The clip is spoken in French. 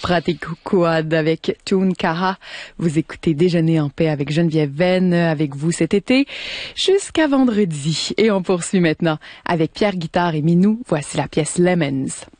Pratikouad avec Toon Kaha. Vous écoutez Déjeuner en paix avec Geneviève Venn, avec vous cet été, jusqu'à vendredi. Et on poursuit maintenant avec Pierre Guitare et Minou. Voici la pièce Lemons.